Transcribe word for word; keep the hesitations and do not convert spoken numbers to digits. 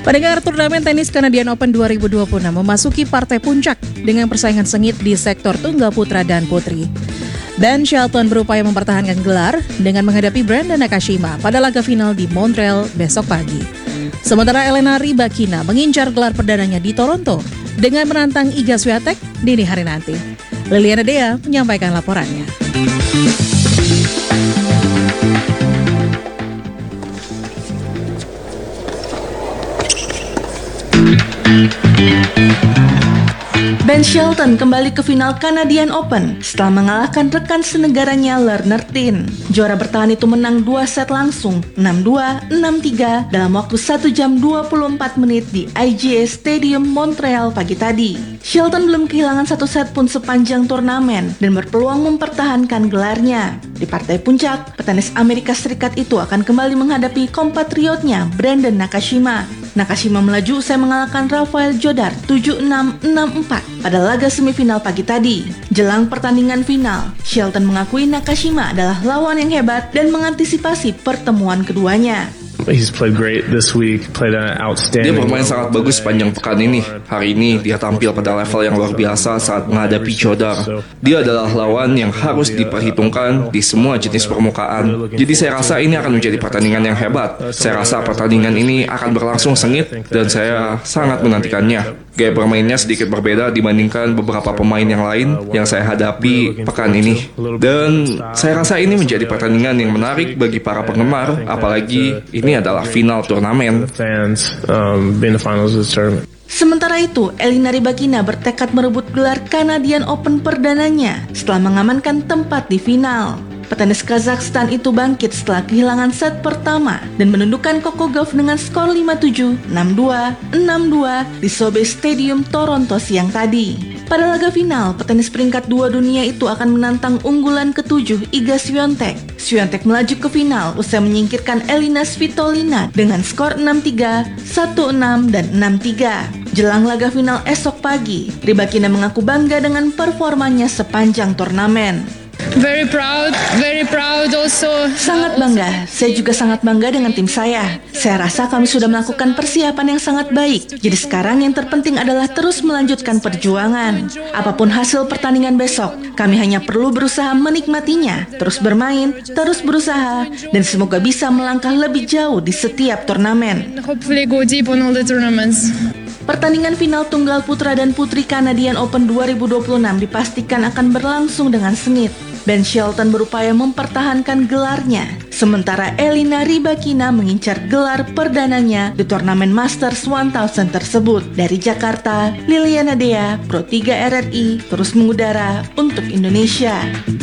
Pendengar, turnamen tenis Canadian Open dua ribu dua puluh enam memasuki partai puncak dengan persaingan sengit di sektor tunggal putra dan putri. Ben Shelton berupaya mempertahankan gelar dengan menghadapi Brandon Nakashima pada laga final di Montreal besok pagi. Sementara Elena Rybakina mengincar gelar perdananya di Toronto dengan menantang Iga Swiatek dini hari nanti. Liliana Dea menyampaikan laporannya. Ben Shelton kembali ke final Canadian Open setelah mengalahkan rekan senegaranya Lerner Tin. Juara bertahan itu menang dua set langsung enam dua, enam tiga dalam waktu satu jam dua puluh empat menit di I G A Stadium Montreal pagi tadi. Shelton belum kehilangan satu set pun sepanjang turnamen dan berpeluang mempertahankan gelarnya. Di partai puncak, petenis Amerika Serikat itu akan kembali menghadapi kompatriotnya Brandon Nakashima. Nakashima melaju usai mengalahkan Rafael Jodar tujuh enam, enam empat pada laga semifinal pagi tadi. Jelang pertandingan final, Shelton mengakui Nakashima adalah lawan yang hebat dan mengantisipasi pertemuan keduanya. He's played great this week, played an outstanding. Dia bermain sangat bagus sepanjang pekan ini. Hari ini dia tampil pada level yang luar biasa saat menghadapi Jodar. Dia adalah lawan yang harus diperhitungkan di semua jenis permukaan. Jadi saya rasa ini akan menjadi pertandingan yang hebat. Saya rasa pertandingan ini akan berlangsung sengit dan saya sangat menantikannya. Gaya bermainnya sedikit berbeda dibandingkan beberapa pemain yang lain yang saya hadapi pekan ini. Dan saya rasa ini menjadi pertandingan yang menarik bagi para penggemar, apalagi ini adalah final turnamen. Sementara itu, Elena Rybakina bertekad merebut gelar Canadian Open perdananya setelah mengamankan tempat di final. Petenis Kazakhstan itu bangkit setelah kehilangan set pertama dan menundukkan Coco Gauff dengan skor lima tujuh, enam dua, enam dua di SoBe Stadium Toronto siang tadi. Pada laga final, petenis peringkat dua dunia itu akan menantang unggulan ketujuh Iga Swiatek. Swiatek melaju ke final usai menyingkirkan Elina Svitolina dengan skor enam tiga, satu enam, dan enam tiga. Jelang laga final esok pagi, Rybakina mengaku bangga dengan performanya sepanjang turnamen. Very proud, very proud also. Sangat bangga, saya juga sangat bangga dengan tim saya. Saya rasa kami sudah melakukan persiapan yang sangat baik. Jadi sekarang yang terpenting adalah terus melanjutkan perjuangan. Apapun hasil pertandingan besok, kami hanya perlu berusaha menikmatinya, terus bermain, terus berusaha, dan semoga bisa melangkah lebih jauh di setiap turnamen. Hopefully go deep on all the tournaments. Pertandingan final tunggal putra dan putri Canadian Open dua ribu dua puluh enam dipastikan akan berlangsung dengan sengit. Ben Shelton berupaya mempertahankan gelarnya, sementara Elena Rybakina mengincar gelar perdananya di turnamen Masters seribu tersebut. Dari Jakarta, Liliana Dea, Pro tiga R R I, terus mengudara untuk Indonesia.